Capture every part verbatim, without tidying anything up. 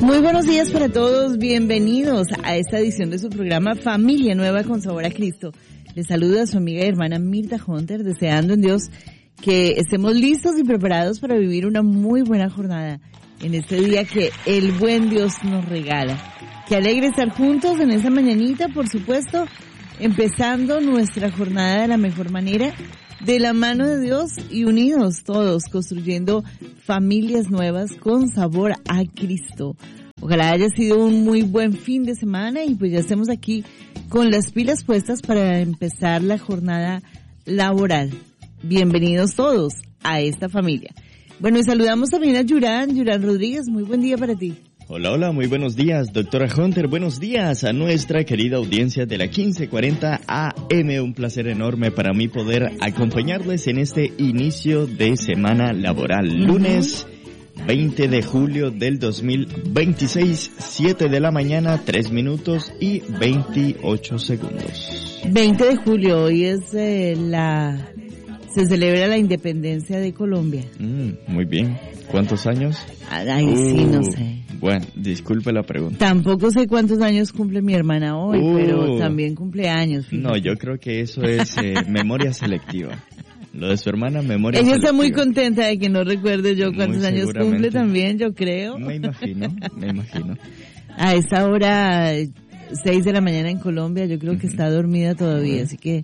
Muy buenos días para todos, bienvenidos a esta edición de su programa Familia Nueva con Sabor a Cristo. Les saluda a su amiga y hermana Mirta Hunter, deseando en Dios que estemos listos y preparados para vivir una muy buena jornada en este día que el buen Dios nos regala. Qué alegre estar juntos en esta mañanita, por supuesto, empezando nuestra jornada de la mejor manera, de la mano de Dios y unidos todos, construyendo familias nuevas con sabor a Cristo. Ojalá haya sido un muy buen fin de semana y pues ya estemos aquí con las pilas puestas para empezar la jornada laboral. Bienvenidos todos a esta familia. Bueno, y saludamos también a Yurán, Yurán Rodríguez, muy buen día para ti. Hola, hola, muy buenos días, doctora Hunter, buenos días a nuestra querida audiencia de la quince cuarenta A M. Un placer enorme para mí poder acompañarles en este inicio de semana laboral. Uh-huh. Lunes veinte de julio del dos mil veintiséis, siete de la mañana, tres minutos y veintiocho segundos. veinte de julio, hoy es eh, la... se celebra la independencia de Colombia. Mm, muy bien. ¿Cuántos años? Ay, uh, sí, no sé. Bueno, disculpe la pregunta. Tampoco sé cuántos años cumple mi hermana hoy, uh, pero también cumple años. Fíjate. No, yo creo que eso es eh, memoria selectiva. Lo de su hermana, memoria Ella selectiva. Está muy contenta de que no recuerde yo cuántos años cumple también, yo creo. Me imagino, me imagino. A esta hora, seis de la mañana en Colombia, yo creo que uh-huh. está dormida todavía, uh-huh. así que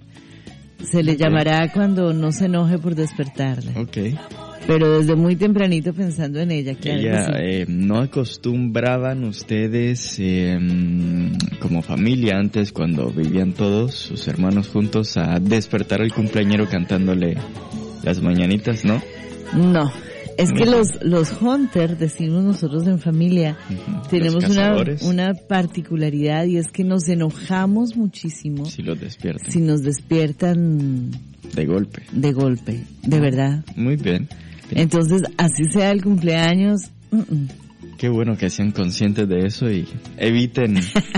se le okay. llamará cuando no se enoje por despertarla. Ok. Pero desde muy tempranito pensando en ella, claro. Ella, que sí. eh, ¿no acostumbraban ustedes eh, como familia antes, cuando vivían todos sus hermanos juntos, a despertar al cumpleañero cantándole las mañanitas, no? No, es que los los Hunter, decimos nosotros en familia, uh-huh. tenemos una, una particularidad y es que nos enojamos muchísimo. Si los despiertan. Si nos despiertan... De golpe. De golpe, de verdad. Muy bien. Entonces, así sea el cumpleaños. Uh-uh. Qué bueno que sean conscientes de eso y eviten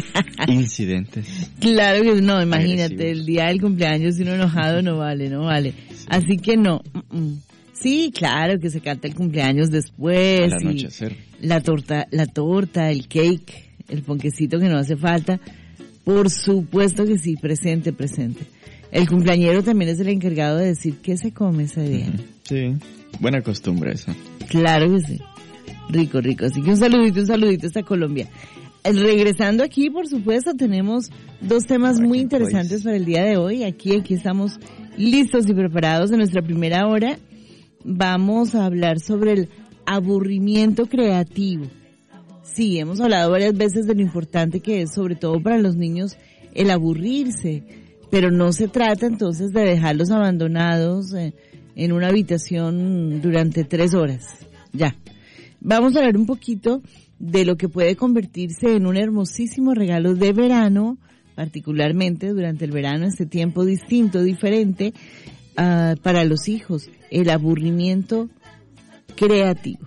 incidentes. Claro que no, imagínate, agresivos. El día del cumpleaños, si uno enojado no vale, no vale. Sí. Así que no. Uh-uh. Sí, claro que se canta el cumpleaños después. Al anochecer. La torta, la torta, el cake, el ponquecito que no hace falta. Por supuesto que sí, presente, presente. El cumpleañero también es el encargado de decir qué se come ese día. Uh-huh. Sí, buena costumbre esa. Claro que sí. Rico, rico. Así que un saludito, un saludito hasta Colombia. Regresando aquí, por supuesto, tenemos dos temas muy interesantes para el día de hoy. Aquí, aquí estamos listos y preparados en nuestra primera hora. Vamos a hablar sobre el aburrimiento creativo. Sí, hemos hablado varias veces de lo importante que es, sobre todo para los niños, el aburrirse. Pero no se trata entonces de dejarlos abandonados eh, en una habitación durante tres horas. Ya. Vamos a hablar un poquito de lo que puede convertirse en un hermosísimo regalo de verano, particularmente durante el verano, este tiempo distinto, diferente, uh, para los hijos. El aburrimiento creativo.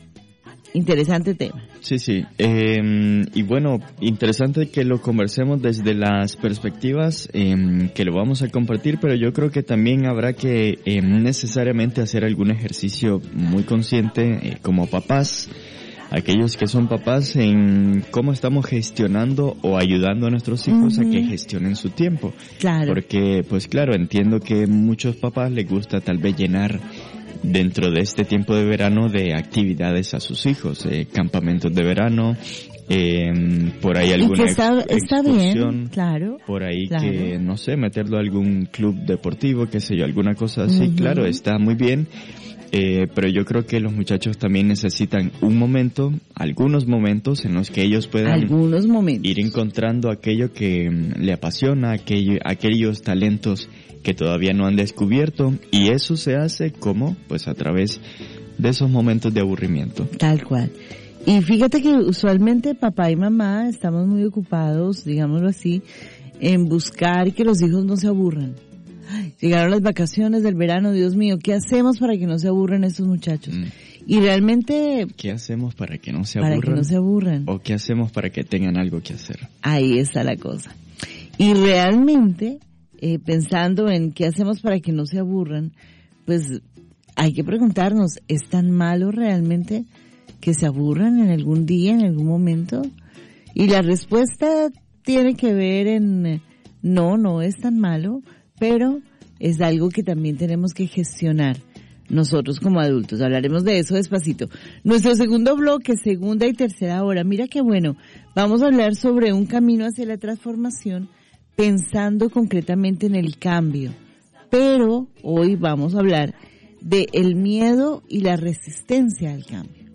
Interesante tema. Sí, sí. Eh, y bueno, interesante que lo conversemos desde las perspectivas eh, que lo vamos a compartir, pero yo creo que también habrá que eh, necesariamente hacer algún ejercicio muy consciente eh, como papás, aquellos que son papás, en cómo estamos gestionando o ayudando a nuestros hijos uh-huh. a que gestionen su tiempo. Claro. Porque, pues claro, entiendo que muchos papás les gusta tal vez llenar dentro de este tiempo de verano de actividades a sus hijos, eh, campamentos de verano, eh, por ahí alguna está, ex- está excursión, bien, claro, por ahí claro. que, no sé, meterlo a algún club deportivo, qué sé yo, alguna cosa así, uh-huh. claro, está muy bien, eh, pero yo creo que los muchachos también necesitan un momento, algunos momentos en los que ellos puedan algunos momentos. ir encontrando aquello que um, le apasiona, aquello, aquellos talentos que todavía no han descubierto, y eso se hace como, pues a través de esos momentos de aburrimiento. Tal cual. Y fíjate que usualmente papá y mamá estamos muy ocupados, digámoslo así, en buscar que los hijos no se aburran. Ay, llegaron las vacaciones del verano, Dios mío, ¿qué hacemos para que no se aburran estos muchachos? Mm. Y realmente... ¿Qué hacemos para que no se para aburran? Para que no se aburran. ¿O qué hacemos para que tengan algo que hacer? Ahí está la cosa. Y realmente, eh, pensando en qué hacemos para que no se aburran, pues hay que preguntarnos, ¿es tan malo realmente que se aburran en algún día, en algún momento? Y la respuesta tiene que ver en no, no es tan malo, pero es algo que también tenemos que gestionar nosotros como adultos. Hablaremos de eso despacito. Nuestro segundo bloque, segunda y tercera hora. Mira qué bueno. Vamos a hablar sobre un camino hacia la transformación pensando concretamente en el cambio. Pero hoy vamos a hablar de el miedo y la resistencia al cambio.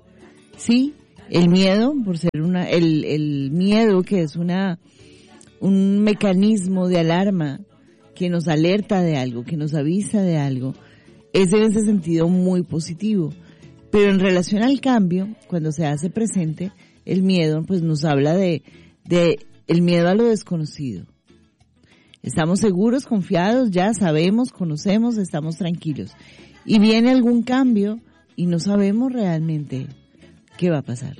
Sí, el miedo, por ser una, el, el miedo que es una, un mecanismo de alarma que nos alerta de algo, que nos avisa de algo, es en ese sentido muy positivo. Pero en relación al cambio, cuando se hace presente, el miedo pues nos habla de, de el miedo a lo desconocido. Estamos seguros, confiados, ya sabemos, conocemos, estamos tranquilos. Y viene algún cambio y no sabemos realmente qué va a pasar.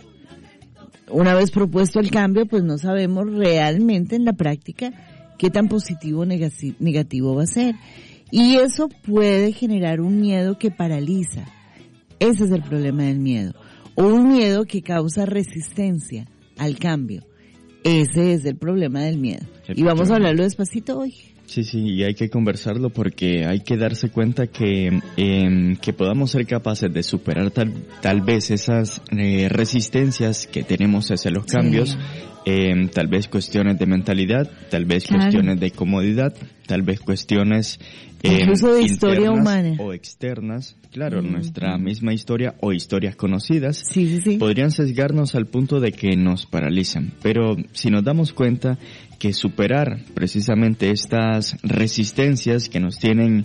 Una vez propuesto el cambio, pues no sabemos realmente en la práctica qué tan positivo o negativo va a ser. Y eso puede generar un miedo que paraliza. Ese es el problema del miedo. O un miedo que causa resistencia al cambio. Ese es el problema del miedo. Y vamos a hablarlo despacito hoy. Sí, sí, y hay que conversarlo porque hay que darse cuenta que eh, que podamos ser capaces de superar tal, tal vez esas eh, resistencias que tenemos hacia los cambios, sí. eh, tal vez cuestiones de mentalidad, tal vez claro. cuestiones de comodidad, tal vez cuestiones eh, incluso de historia humana o externas, claro, mm-hmm. nuestra misma historia o historias conocidas, sí, sí, sí. podrían sesgarnos al punto de que nos paralizan. Pero si nos damos cuenta que superar precisamente estas resistencias que nos tienen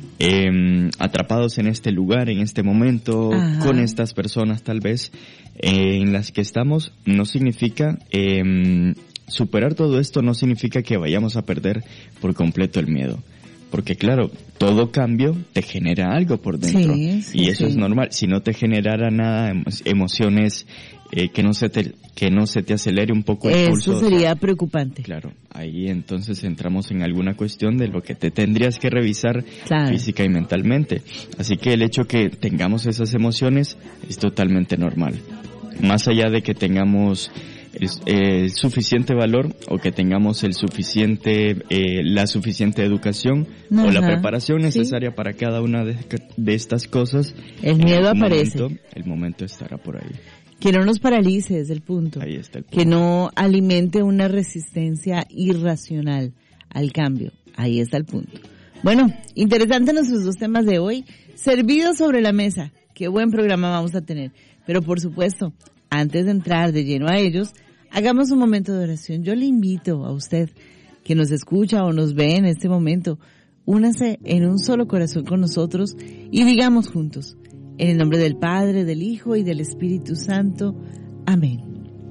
eh, atrapados en este lugar, en este momento, Ajá. con estas personas tal vez eh, en las que estamos, no significa, eh, superar todo esto no significa que vayamos a perder por completo el miedo. Porque claro, todo cambio te genera algo por dentro. Sí, sí, y eso sí. es normal. Si no te generara nada, emociones, eh, que no se te, que no se te acelere un poco el eso pulso. Eso sería preocupante. Claro, ahí entonces entramos en alguna cuestión de lo que te tendrías que revisar claro. física y mentalmente. Así que el hecho que tengamos esas emociones es totalmente normal. Más allá de que tengamos el, eh, suficiente valor o que tengamos el suficiente, eh, la suficiente educación Ajá. o la preparación necesaria sí. para cada una de, de estas cosas. El miedo aparece. Momento, el momento estará por ahí. Que no nos paralice es el punto. Ahí está el punto. Que no alimente una resistencia irracional al cambio. Ahí está el punto. Bueno, interesante nuestros dos temas de hoy. Servidos sobre la mesa. Qué buen programa vamos a tener. Pero por supuesto, antes de entrar de lleno a ellos, hagamos un momento de oración. Yo le invito a usted que nos escucha o nos ve en este momento, únase en un solo corazón con nosotros y digamos juntos, en el nombre del Padre, del Hijo y del Espíritu Santo. Amén.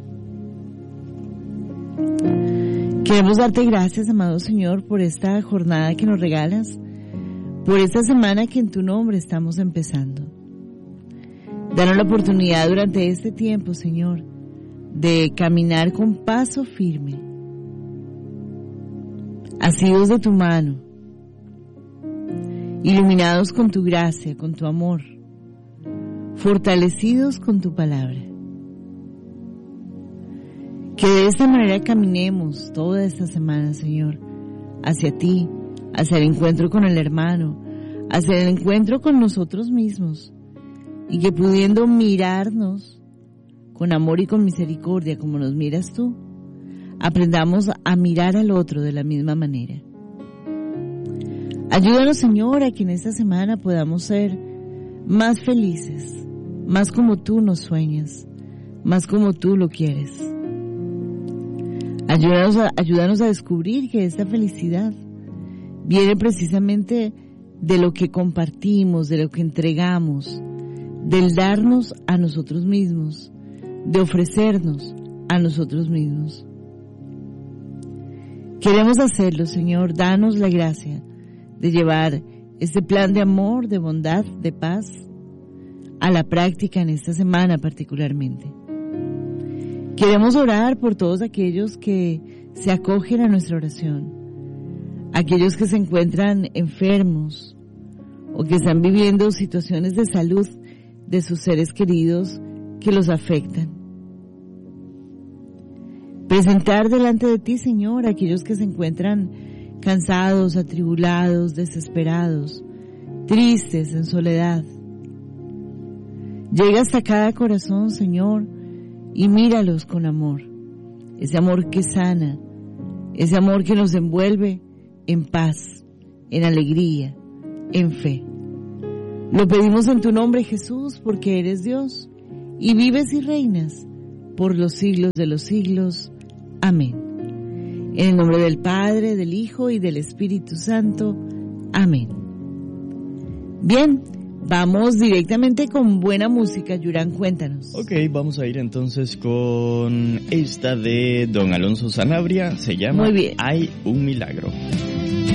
Queremos darte gracias, amado Señor, por esta jornada que nos regalas, por esta semana que en tu nombre estamos empezando. Danos la oportunidad durante este tiempo, Señor, de caminar con paso firme, asidos de tu mano, iluminados con tu gracia, con tu amor, fortalecidos con tu palabra. Que de esta manera caminemos toda esta semana, Señor, hacia ti, hacia el encuentro con el hermano, hacia el encuentro con nosotros mismos, y que pudiendo mirarnos con amor y con misericordia como nos miras tú, aprendamos a mirar al otro de la misma manera. Ayúdanos, Señor, a que en esta semana podamos ser más felices, más como tú nos sueñas, más como tú lo quieres. Ayúdanos a, ayúdanos a descubrir que esta felicidad viene precisamente de lo que compartimos, de lo que entregamos, del darnos a nosotros mismos, de ofrecernos a nosotros mismos. Queremos hacerlo, Señor, danos la gracia de llevar este plan de amor, de bondad, de paz a la práctica en esta semana particularmente. Queremos orar por todos aquellos que se acogen a nuestra oración, aquellos que se encuentran enfermos o que están viviendo situaciones de salud de sus seres queridos que los afectan. Presentar delante de ti, Señor, a aquellos que se encuentran cansados, atribulados, desesperados, tristes, en soledad. Llega hasta cada corazón, Señor, y míralos con amor. Ese amor que sana, ese amor que nos envuelve en paz, en alegría, en fe. Lo pedimos en tu nombre, Jesús, porque eres Dios y vives y reinas por los siglos de los siglos. Amén. En el nombre del Padre, del Hijo y del Espíritu Santo. Amén. Bien, vamos directamente con buena música. Yurán, cuéntanos. Ok, vamos a ir entonces con esta de Don Alonso Sanabria. Se llama Muy bien. Hay un milagro.